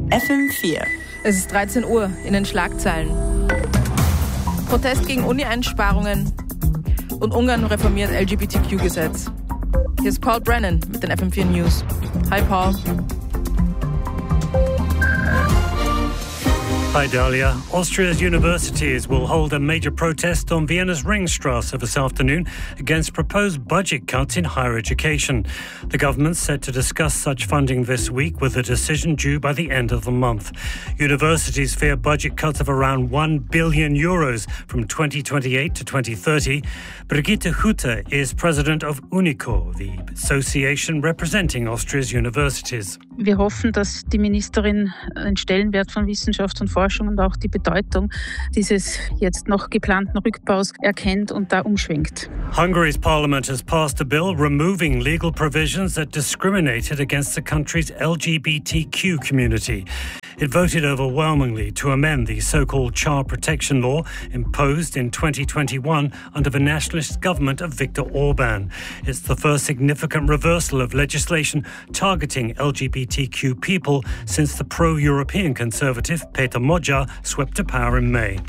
FM4. Es ist 13 Uhr in den Schlagzeilen. Protest gegen Uni-Einsparungen und Ungarn reformiert LGBTQ-Gesetz. Hier ist Paul Brennan mit den FM4 News. Hi Paul. Hi Dahlia. Austria's universities will hold a major protest on Vienna's Ringstrasse this afternoon against proposed budget cuts in higher education. The government's set to discuss such funding this week with a decision due by the end of the month. Universities fear budget cuts of around €1 billion from 2028 to 2030. Brigitte Hutter is president of UNICO, the association representing Austria's universities. Wir hoffen, dass die Ministerin den Stellenwert von Wissenschaft und Forschung und auch die Bedeutung dieses jetzt noch geplanten Rückbaus erkennt und da umschwenkt. Hungary's parliament has passed a bill removing legal provisions that discriminated against the country's LGBTQ community. It voted overwhelmingly to amend the so-called child protection law imposed in 2021 under the nationalist government of Viktor Orban. It's the first significant reversal of legislation targeting LGBTQ people since the pro-European conservative Peter Magyar swept to power in May.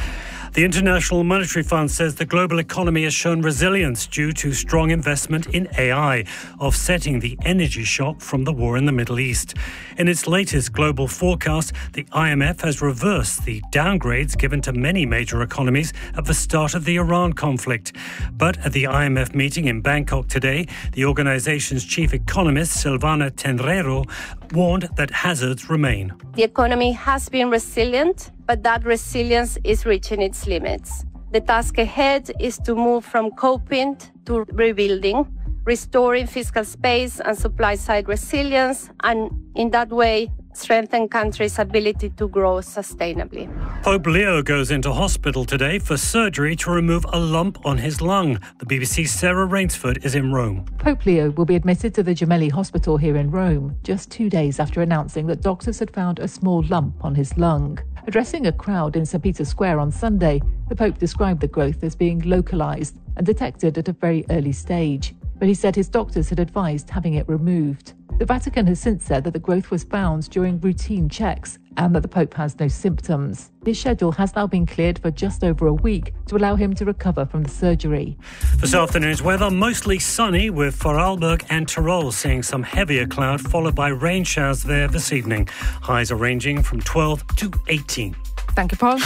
The International Monetary Fund says the global economy has shown resilience due to strong investment in AI, offsetting the energy shock from the war in the Middle East. In its latest global forecast, the IMF has reversed the downgrades given to many major economies at the start of the Iran conflict. But at the IMF meeting in Bangkok today, the organization's chief economist, Silvana Tenreiro, warned that hazards remain. The economy has been resilient, but that resilience is reaching its limits. The task ahead is to move from coping to rebuilding, restoring fiscal space and supply-side resilience, and in that way, strengthen countries' ability to grow sustainably. Pope Leo goes into hospital today for surgery to remove a lump on his lung. The BBC's Sarah Rainsford is in Rome. Pope Leo will be admitted to the Gemelli Hospital here in Rome, just 2 days after announcing that doctors had found a small lump on his lung. Addressing a crowd in St. Peter's Square on Sunday, the Pope described the growth as being localised and detected at a very early stage. But he said his doctors had advised having it removed. The Vatican has since said that the growth was found during routine checks and that the Pope has no symptoms. His schedule has now been cleared for just over a week to allow him to recover from the surgery. This afternoon's weather, mostly sunny with Vorarlberg and Tyrol seeing some heavier cloud followed by rain showers there this evening. Highs are ranging from 12 to 18. Danke, Paul.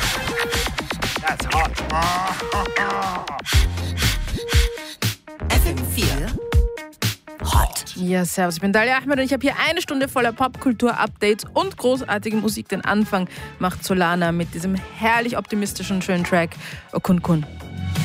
That's hot. FM4 Hot. Ja, servus, ich bin Dalia Ahmed und ich habe hier eine Stunde voller Popkultur-Updates und großartige Musik. Den Anfang macht Solana mit diesem herrlich optimistischen, schönen Track Okun Kun.